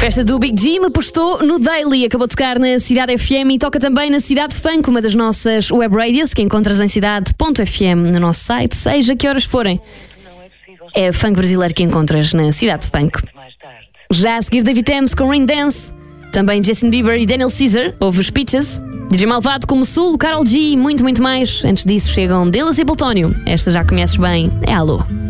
Festa do Big Jim apostou no Daily, acabou de tocar na Cidade FM e toca também na Cidade Funk, uma das nossas web radios que encontras em cidade.fm no nosso site, seja que horas forem. É funk brasileiro que encontras na Cidade Funk. Já a seguir, David Thames com Rain Dance, também Justin Bieber e Daniel Caesar, houve Speeches, DJ Malvado como Sul, Karol G e muito mais. Antes disso chegam Delas e Plutónio. Esta já conheces bem, é Alô.